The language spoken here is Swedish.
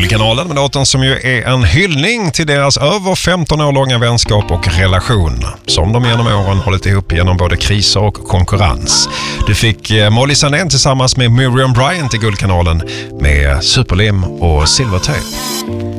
Guldkanalen med låten som ju är en hyllning till deras över 15 år långa vänskap och relation som de genom åren hållit ihop genom både kriser och konkurrens. Du fick Molly Sandén tillsammans med Miriam Bryant i Guldkanalen med Superlim och Silvertape.